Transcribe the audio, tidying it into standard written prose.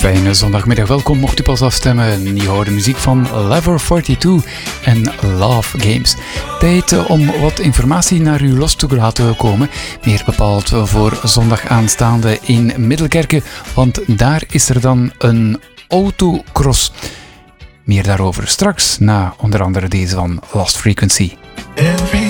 Fijne zondagmiddag, welkom. Mocht u pas afstemmen, je hoort de muziek van Lever 42 en Love Games. Tijd om wat informatie naar u los te laten komen. Meer bepaald voor zondag aanstaande in Middelkerke, want daar is er dan een autocross. Meer daarover straks, na onder andere deze van Lost Frequency. Every